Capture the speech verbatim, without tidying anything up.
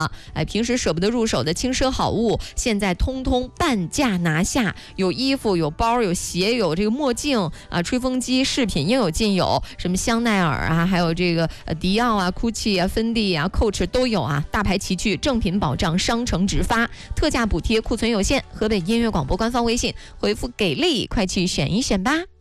哎，平时舍不得入手的轻奢好物，现在通通半价拿下。有衣服，有包，有鞋，有这个墨镜啊，吹风机，饰品应有尽有，什么香奈儿啊，还有这个呃迪奥啊、GUCCI 啊、芬迪啊、Coach 都有啊，大牌齐聚，正品保障，商城直发，特价补贴，库存有限。河北音乐广播官方微信回复给力，快去选一选吧。